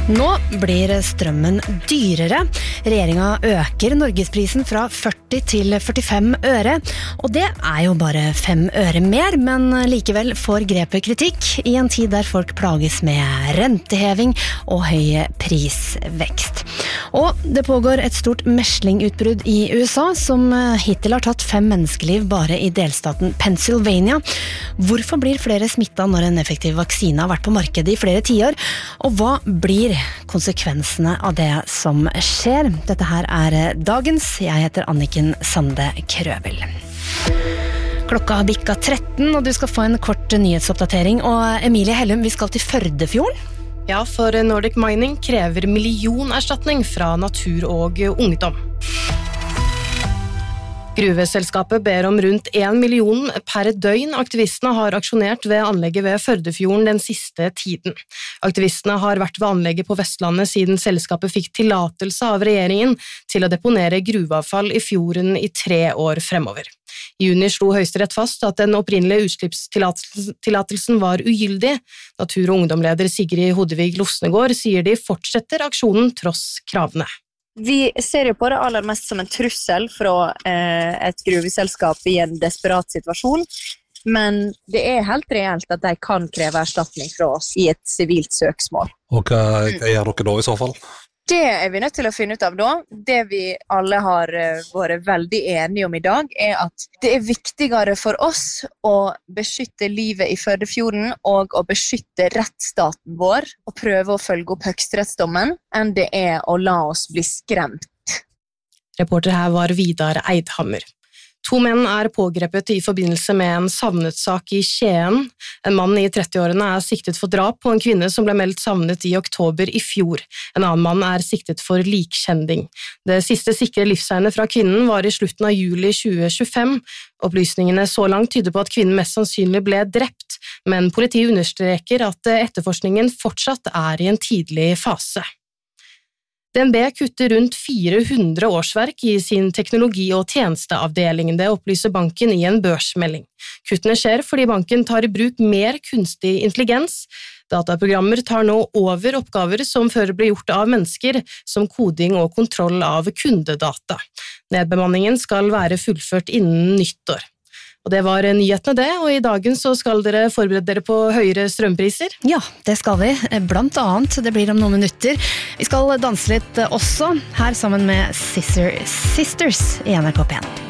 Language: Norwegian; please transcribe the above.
Nå blir strømmen dyrere. Regjeringen øker Norgesprisen fra 40 til 45 øre, og det jo bare 5 øre mer, men likevel får grepet kritikk i en tid der folk plages med renteheving og høy prisvekst. Og det pågår et stort meslingutbrudd i USA, som hittil har tatt 5 menneskeliv bare i delstaten Pennsylvania. Hvorfor blir flere smittet når en effektiv vaksine har vært på markedet i flere tiår, og hva blir konsekvensene av det som skjer? Dette her dagens. Jeg heter Anniken Sande Krøvel. Klokka har bikket 13, og du skal få en kort nyhetsoppdatering. Og Emilie Hellum, vi skal til Førdefjorden. Ja, for Nordic Mining krever millionerstatning fra natur og ungdom. Gruveselskapet ber om rundt 1 million per døgn. Aktivistene har aksjonert ved anlegget ved Førdefjorden den siste tiden. Aktivistene har vært ved anlegget på Vestlandet siden selskapet fikk tillatelse av regjeringen til å deponere gruveavfall i fjorden i 3 år fremover. I juni slo Høyesterett fast at den opprinnelige utslippstillatelsen var ugyldig. Natur- og ungdomleder Sigrid Hodevig Losnegård sier de fortsetter aksjonen tross kravene. Vi ser jo på det aller mest som en trussel fra et gruveselskap i en desperat situasjon, men det helt reelt at de kan kreve erstatning fra oss i et sivilt søksmål. Og hva gjør dere da i så fall? Det vi nødt til å finne ut av da. Det vi alle har vært veldig enige om i dag at det viktigere for oss å beskytte livet i Førdefjorden og å beskytte rettsstaten vår og prøve å følge opp høyesterettsdommen enn det å la oss bli skremt. Reporter her var Vidar Eidhammer. 2 menn pågrepet i forbindelse med en savnet-sak i Skien. En mann i 30-årene siktet for drap på en kvinne som ble meldt savnet i oktober i fjor. En annen mann siktet for likkjending. Det siste sikre livstegnet fra kvinnen var i slutten av juli 2025. Opplysningene så langt tyder på at kvinnen mest sannsynlig ble drept, men politiet understreker at etterforskningen fortsatt i en tidlig fase. DNB kutter rundt 400 årsverk i sin teknologi- og tjenesteavdeling, det opplyser banken i en børsmelding. Kuttene skjer fordi banken tar i bruk mer kunstig intelligens. Dataprogrammer tar nå over oppgaver som før ble gjort av mennesker, som koding og kontroll av kundedata. Nedbemanningen skal være fullført innen nyttår. Og det var nyhetene det, og i dagen så skal dere forberede dere på høyere strømpriser. Ja, det skal vi. Blant annet, det blir om noen minutter. Vi skal danse litt også, her sammen med Sisters i NRK P1.